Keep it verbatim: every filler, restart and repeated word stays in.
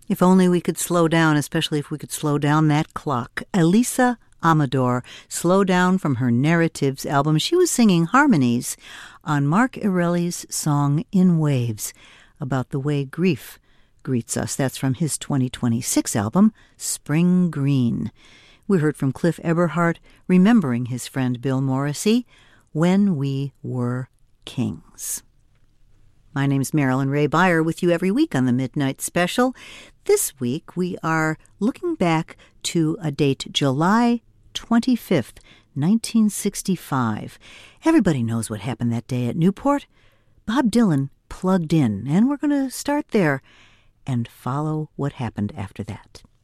If only we could slow down, especially if we could slow down that clock. Elisa Amador, Slow Down, from her Narratives album. She was singing harmonies on Mark Erelli's song In Waves about the way grief greets us. That's from his twenty twenty-six album, Spring Green. We heard from Cliff Eberhardt, remembering his friend Bill Morrissey, When We Were Kings. My name's Marilyn Ray Beyer, with you every week on the Midnight Special. This week we are looking back to a date, July twenty-fifth, nineteen sixty-five. Everybody knows what happened that day at Newport. Bob Dylan plugged in, and we're going to start there and follow what happened after that.